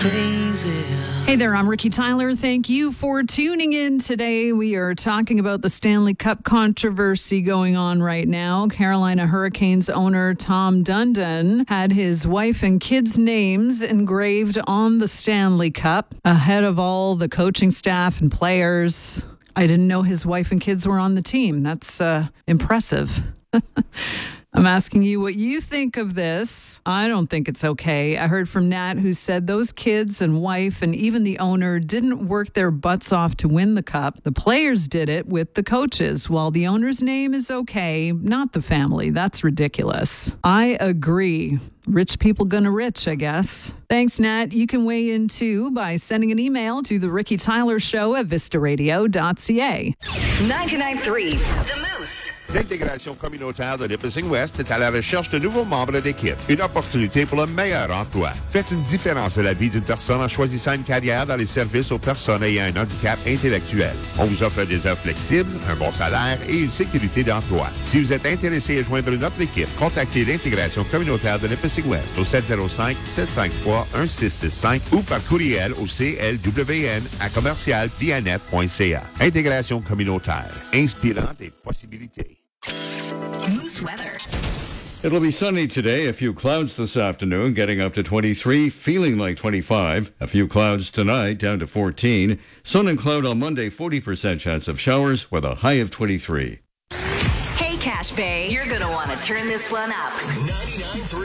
Hey there, I'm Ricky Tyler. Thank you for tuning in today. We are talking about the Stanley Cup controversy going on right now. Carolina Hurricanes owner Tom Dundon had his wife and kids' names engraved on the Stanley Cup ahead of all the coaching staff and players. I didn't know his wife and kids were on the team. That's impressive. I'm asking you what you think of this. I don't think it's okay. I heard from Nat, who said those kids and wife and even the owner didn't work their butts off to win the cup. The players did it with the coaches. While the owner's name is okay, not the family. That's ridiculous. I agree. Rich people gonna rich, I guess. Thanks, Nat. You can weigh in too by sending an email to the Ricky Tyler Show at vistaradio.ca. 99.3 The Moose. L'intégration communautaire de Nipissing-West est à la recherche de nouveaux membres d'équipe. Une opportunité pour le meilleur emploi. Faites une différence dans la vie d'une personne en choisissant une carrière dans les services aux personnes ayant un handicap intellectuel. On vous offre des heures flexibles, un bon salaire et une sécurité d'emploi. Si vous êtes intéressé à joindre notre équipe, contactez l'intégration communautaire de Nipissing-West au 705-753-1665 ou par courriel au clwn@commercialvianet.ca. Intégration communautaire, inspirant des possibilités. Moose weather. It'll be sunny today, a few clouds this afternoon, getting up to 23, feeling like 25. A few clouds tonight, down to 14. Sun and cloud on Monday, 40% chance of showers with a high of 23. Hey, Cash Bay, you're going to want to turn this one up. 99.3